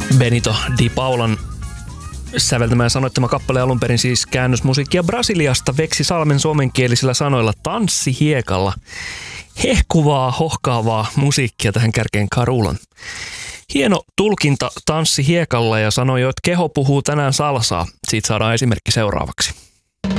Benito Di Paulan säveltämä ja sanoittama kappale alun perin siis käännösmusiikkia Brasiliasta veksi Salmen suomenkielisillä sanoilla tanssi hiekalla. Hehkuvaa, hohkaavaa musiikkia tähän kärkeen Carulan. Hieno tulkinta tanssi hiekalla ja sanoi jo, että keho puhuu tänään salsaa. Siitä saadaan esimerkki seuraavaksi.